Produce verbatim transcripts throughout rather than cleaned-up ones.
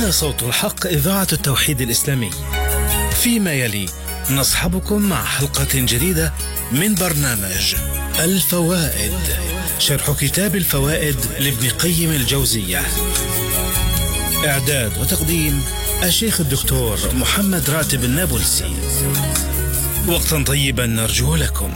هنا صوت الحق، إذاعة التوحيد الإسلامي. فيما يلي نصحبكم مع حلقة جديدة من برنامج الفوائد، شرح كتاب الفوائد لابن قيم الجوزية. إعداد وتقديم الشيخ الدكتور محمد راتب النابلسي. وقتا طيبا نرجو لكم.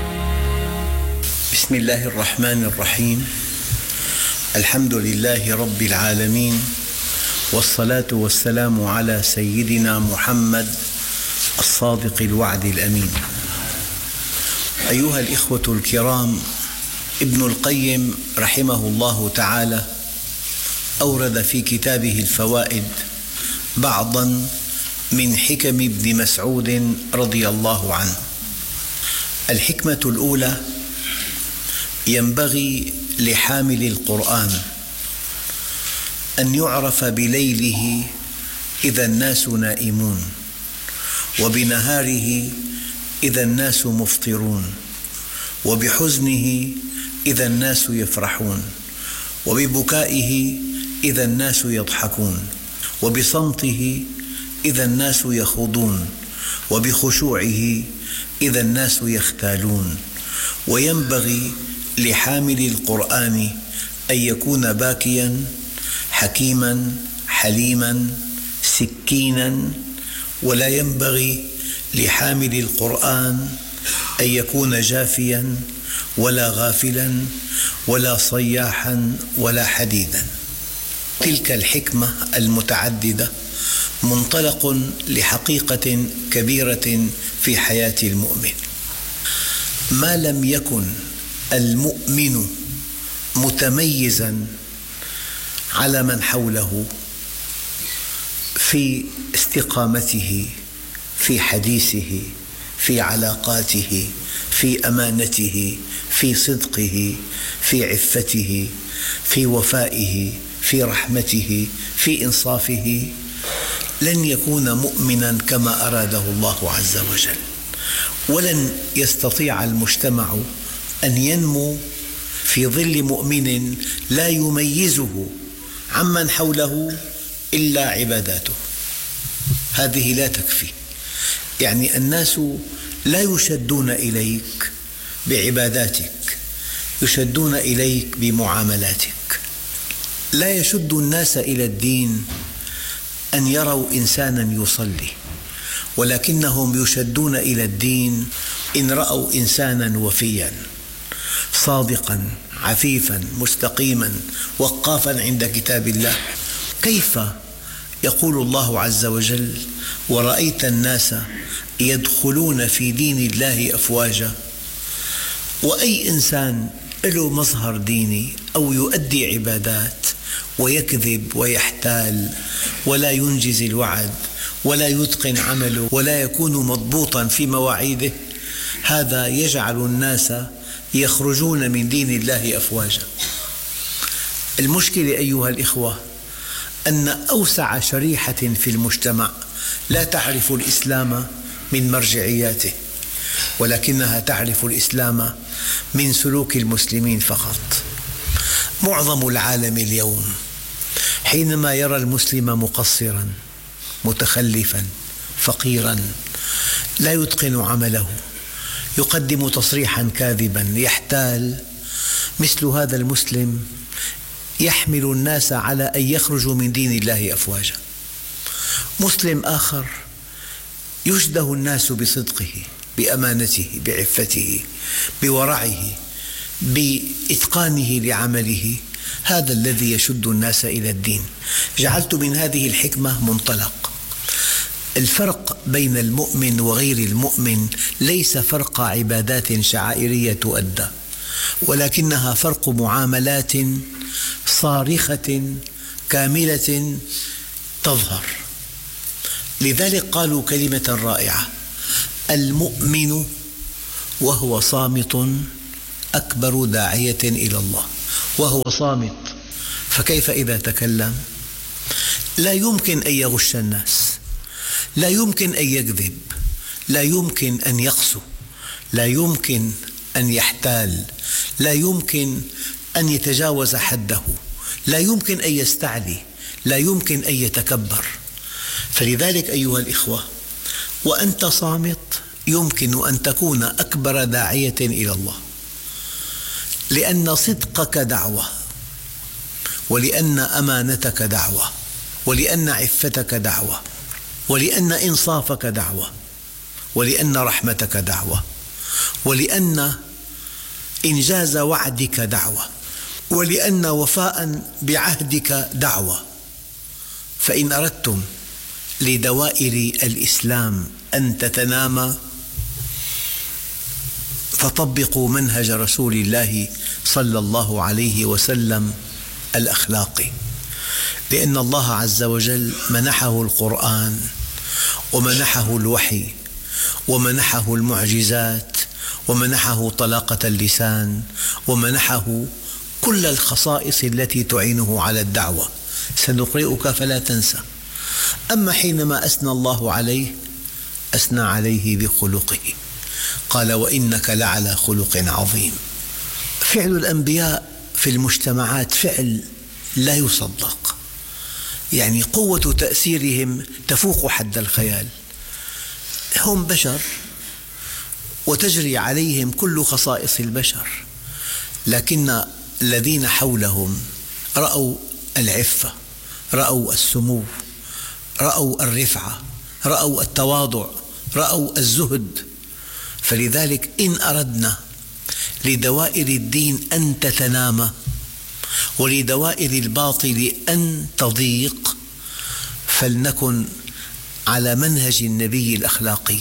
بسم الله الرحمن الرحيم. الحمد لله رب العالمين، والصلاة والسلام على سيدنا محمد الصادق الوعد الأمين. أيها الإخوة الكرام، ابن القيم رحمه الله تعالى أورد في كتابه الفوائد بعضا من حكم ابن مسعود رضي الله عنه. الحكمة الأولى: ينبغي لحامل القرآن أن يعرف بليله إذا الناس نائمون، وبنهاره إذا الناس مفطرون، وبحزنه إذا الناس يفرحون، وببكائه إذا الناس يضحكون، وبصمته إذا الناس يخوضون، وبخشوعه إذا الناس يختالون. وينبغي لحامل القرآن أن يكون باكيا حكيما حليما سكينا، ولا ينبغي لحامل القرآن أن يكون جافيا ولا غافلا ولا صياحا ولا حديدا. تلك الحكمة المتعددة منطلق لحقيقة كبيرة في حياة المؤمن. ما لم يكن المؤمن متميزا على من حوله في استقامته، في حديثه، في علاقاته، في أمانته، في صدقه، في عفته، في وفائه، في رحمته، في إنصافه، لن يكون مؤمنا كما أراده الله عز وجل. ولن يستطيع المجتمع أن ينمو في ظل مؤمن لا يميزه عمن حوله إلا عباداته. هذه لا تكفي. يعني الناس لا يشدون إليك بعباداتك، يشدون إليك بمعاملاتك. لا يشد الناس إلى الدين أن يروا إنسانا يصلي، ولكنهم يشدون إلى الدين إن رأوا إنسانا وفيا صادقا عفيفا مستقيما وقافا عند كتاب الله. كيف يقول الله عز وجل: ورأيت الناس يدخلون في دين الله أفواجا؟ وأي إنسان له مظهر ديني أو يؤدي عبادات ويكذب ويحتال ولا ينجز الوعد ولا يتقن عمله ولا يكون مضبوطا في مواعيده، هذا يجعل الناس يخرجون من دين الله أفواجا. المشكلة أيها الإخوة أن أوسع شريحة في المجتمع لا تعرف الإسلام من مرجعياته، ولكنها تعرف الإسلام من سلوك المسلمين فقط. معظم العالم اليوم حينما يرى المسلم مقصرا متخلفا فقيرا لا يتقن عمله، يقدم تصريحا كاذبا، يحتال، مثل هذا المسلم يحمل الناس على أن يخرجوا من دين الله أفواجا. مسلم آخر يشده الناس بصدقه، بأمانته، بعفته، بورعه، بإتقانه لعمله، هذا الذي يشد الناس إلى الدين. جعلت من هذه الحكمة منطلق. الفرق بين المؤمن وغير المؤمن ليس فرق عبادات شعائرية تؤدى، ولكنها فرق معاملات صارخة كاملة تظهر. لذلك قالوا كلمة رائعة: المؤمن وهو صامت أكبر داعية إلى الله. وهو صامت، فكيف إذا تكلم؟ لا يمكن أن يغش الناس، لا يمكن أن يكذب، لا يمكن أن يقسو، لا يمكن أن يحتال، لا يمكن أن يتجاوز حده، لا يمكن أن يستعلي، لا يمكن أن يتكبر. فلذلك أيها الإخوة، وأنت صامت يمكن أن تكون أكبر داعية إلى الله، لأن صدقك دعوة، ولأن أمانتك دعوة، ولأن عفتك دعوة، ولأن إنصافك دعوة، ولأن رحمتك دعوة، ولأن إنجاز وعدك دعوة، ولأن وفاء بعهدك دعوة. فإن أردتم لدوائر الإسلام أن تتنامى فطبقوا منهج رسول الله صلى الله عليه وسلم الأخلاقي، لأن الله عز وجل منحه القرآن، ومنحه الوحي، ومنحه المعجزات، ومنحه طلاقة اللسان، ومنحه كل الخصائص التي تعينه على الدعوة. سنقرئك فلا تنسى. أما حينما أثنى الله عليه أثنى عليه بخلقه، قال: وإنك لعلى خلق عظيم. فعل الأنبياء في المجتمعات فعل لا يصدق، يعني قوة تأثيرهم تفوق حد الخيال. هم بشر وتجري عليهم كل خصائص البشر، لكن الذين حولهم رأوا العفة، رأوا السمو، رأوا الرفعة، رأوا التواضع، رأوا الزهد. فلذلك إن أردنا لدوائر الدين أن تتنامى ولدوائر الباطل أن تضيق، فلنكن على منهج النبي الأخلاقي.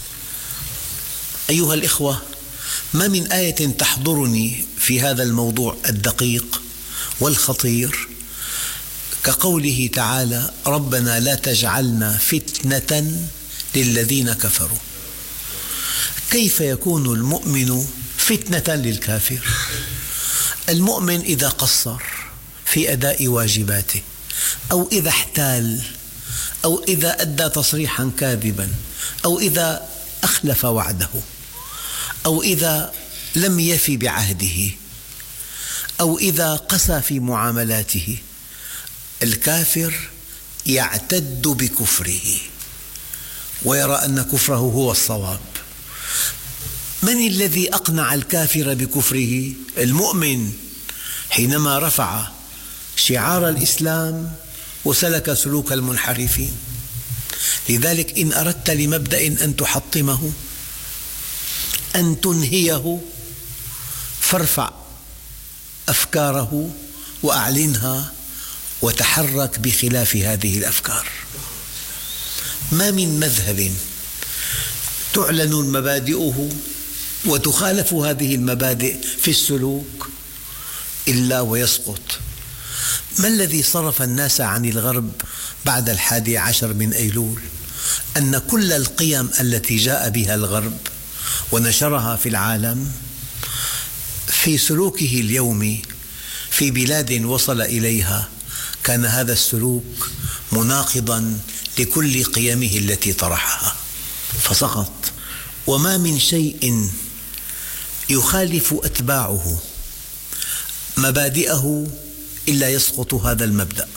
أيها الإخوة، ما من آية تحضرني في هذا الموضوع الدقيق والخطير كقوله تعالى: ربنا لا تجعلنا فتنة للذين كفروا. كيف يكون المؤمن فتنة للكافر؟ المؤمن إذا قصر في أداء واجباته، أو إذا احتال، أو إذا أدى تصريحا كاذبا، أو إذا أخلف وعده، أو إذا لم يفي بعهده، أو إذا قسى في معاملاته، الكافر يعتد بكفره ويرى أن كفره هو الصواب. من الذي أقنع الكافر بكفره؟ المؤمن، حينما رفع شعار الإسلام وسلك سلوك المنحرفين. لذلك إن أردت لمبدأ أن تحطمه، أن تنهيه، فارفع أفكاره وأعلنها وتحرك بخلاف هذه الأفكار. ما من مذهب تعلن مبادئه وتخالف هذه المبادئ في السلوك إلا ويسقط. ما الذي صرف الناس عن الغرب بعد الحادي عشر من أيلول؟ أن كل القيم التي جاء بها الغرب ونشرها في العالم في سلوكه اليومي في بلاد وصل إليها كان هذا السلوك مناقضا لكل قيمه التي طرحها فسقط. وما من شيء يخالف أتباعه مبادئه إلا يسقط هذا المبدأ.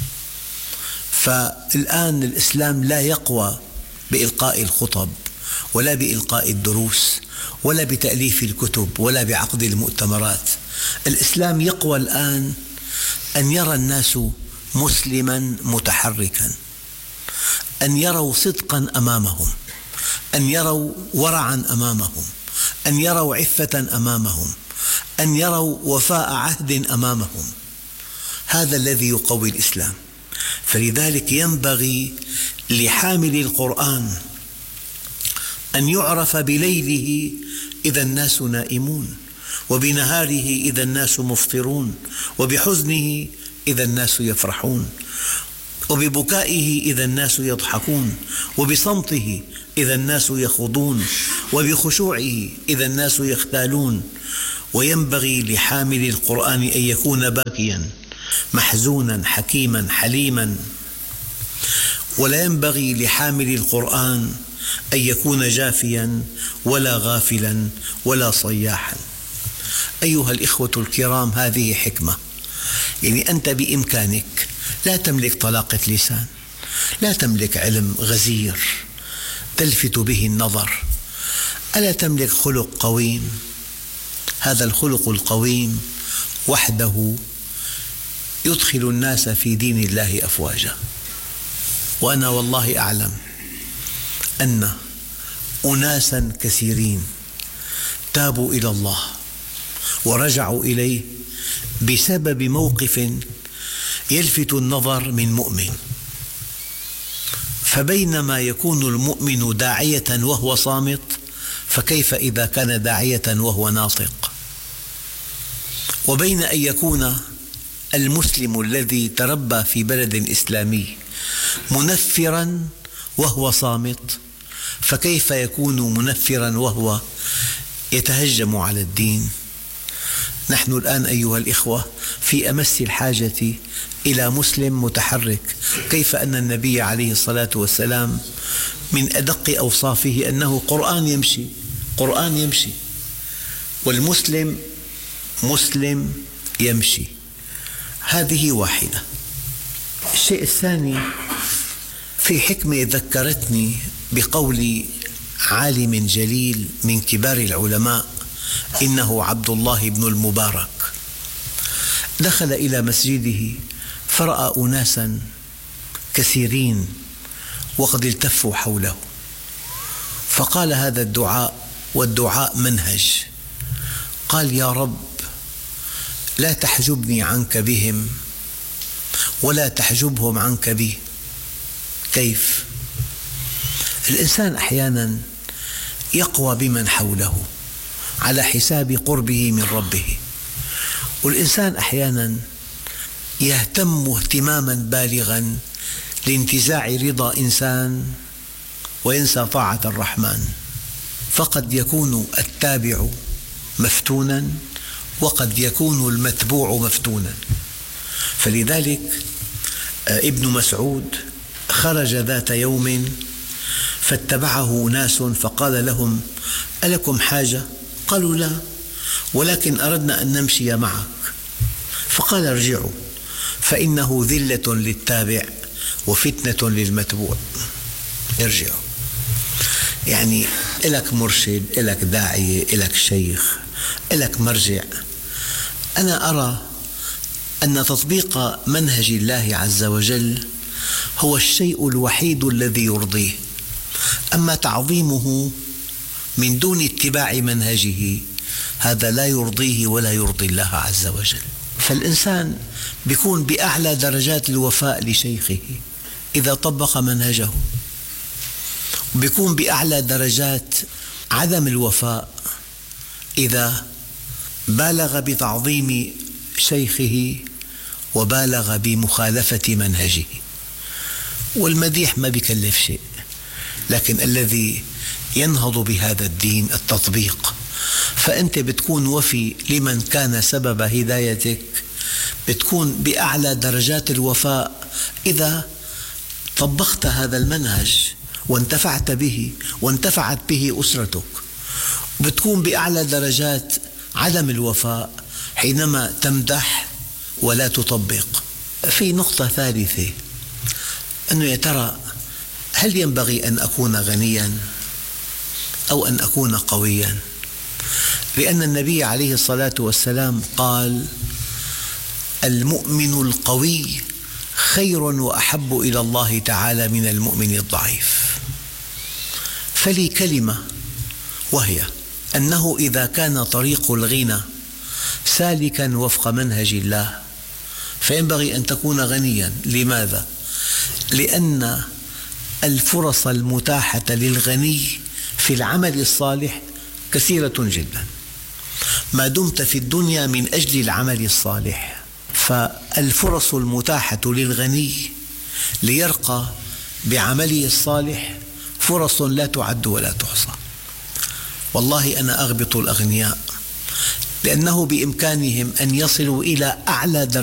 فالآن الإسلام لا يقوى بإلقاء الخطب، ولا بإلقاء الدروس، ولا بتأليف الكتب، ولا بعقد المؤتمرات. الإسلام يقوى الآن أن يرى الناس مسلما متحركا، أن يروا صدقا أمامهم، أن يروا ورعا أمامهم، أن يروا عفة أمامهم، أن يروا وفاء عهد أمامهم. هذا الذي يقوي الإسلام. فلذلك ينبغي لحامل القرآن أن يعرف بليله إذا الناس نائمون، وبنهاره إذا الناس مفطرون، وبحزنه إذا الناس يفرحون، وببكائه إذا الناس يضحكون، وبصمته إذا الناس يخوضون، وبخشوعه إذا الناس يختالون. وينبغي لحامل القرآن أن يكون باكيا محزونا حكيما حليما، ولا ينبغي لحامل القرآن أن يكون جافيا ولا غافلا ولا صياحا. أيها الإخوة الكرام، هذه حكمة، يعني أنت بإمكانك لا تملك طلاقة لسان، لا تملك علم غزير تلفت به النظر، ألا تملك خلق قويم. هذا الخلق القويم وحده يدخل الناس في دين الله أفواجا. وأنا والله أعلم أن أناسا كثيرين تابوا إلى الله ورجعوا إليه بسبب موقف يلفت النظر من مؤمن. فبينما يكون المؤمن داعية وهو صامت، فكيف إذا كان داعية وهو ناطق؟ وبين أن يكون المسلم الذي تربى في بلد إسلامي منفرا وهو صامت، فكيف يكون منفرا وهو يتهجم على الدين؟ نحن الآن أيها الإخوة في أمس الحاجة إلى مسلم متحرك. كيف أن النبي عليه الصلاة والسلام من أدق أوصافه أنه قرآن يمشي، قرآن يمشي، والمسلم مسلم يمشي. هذه واحدة. الشيء الثاني، في حكمة ذكرتني بقول عالم جليل من كبار العلماء، إنه عبد الله بن المبارك، دخل إلى مسجده فرأى أناسا كثيرين وقد التفوا حوله، فقال هذا الدعاء، والدعاء منهج، قال: يا رب لا تحجبني عنك بهم ولا تحجبهم عنك بي. كيف؟ الإنسان أحيانا يقوى بمن حوله على حساب قربه من ربه، والإنسان أحيانا يهتم اهتماما بالغا لانتزاع رضا إنسان وينسى طاعة الرحمن، فقد يكون التابع مفتونا وقد يكون المتبوع مفتونا. فلذلك ابن مسعود خرج ذات يوم فاتبعه ناس فقال لهم: ألكم حاجة؟ قالوا: لا، ولكن أردنا أن نمشي معك. فقال: ارجعوا فإنه ذلة للتابع وفتنة للمتبوع. ارجعوا. يعني إلك مرشد، إلك داعية، إلك شيخ، إلك مرجع. أنا أرى أن تطبيق منهج الله عز وجل هو الشيء الوحيد الذي يرضيه، أما تعظيمه من دون اتباع منهجه هذا لا يرضيه ولا يرضي الله عز وجل. فالإنسان يكون بأعلى درجات الوفاء لشيخه إذا طبق منهجه، ويكون بأعلى درجات عدم الوفاء إذا بالغ بتعظيم شيخه وبالغ بمخالفة منهجه. والمديح ما بيكلف شيء، لكن الذي ينهض بهذا الدين التطبيق. فأنت بتكون وفي لمن كان سبب هدايتك، بتكون بأعلى درجات الوفاء إذا طبقت هذا المنهج وانتفعت به وانتفعت به أسرتك، بتكون بأعلى درجات عدم الوفاء حينما تمدح ولا تطبق. في نقطة ثالثة، أنه يا ترى هل ينبغي أن أكون غنيا أو أن أكون قويا؟ لأن النبي عليه الصلاة والسلام قال: المؤمن القوي خير وأحب إلى الله تعالى من المؤمن الضعيف. فلي كلمة، وهي أنه إذا كان طريق الغنى سالكا وفق منهج الله فينبغي أن تكون غنيا. لماذا؟ لأن الفرص المتاحة للغني في العمل الصالح كثيرة جدا، ما دمت في الدنيا من أجل العمل الصالح. فالفرص المتاحة للغني ليرقى بعمله الصالح فرص لا تعد ولا تحصى. والله أنا أغبط الأغنياء لأنه بإمكانهم أن يصلوا إلى أعلى درجة